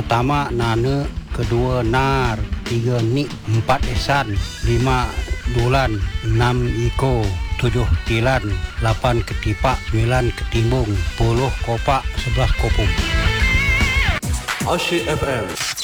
Pertama Nane, kedua Nar, tiga Nik, empat Esan, lima Dulan, enam Iko, tujuh Tilan, lapan Ketipak, sembilan Ketimbung, 10 Kopak, 11 Kopung. Asyik FM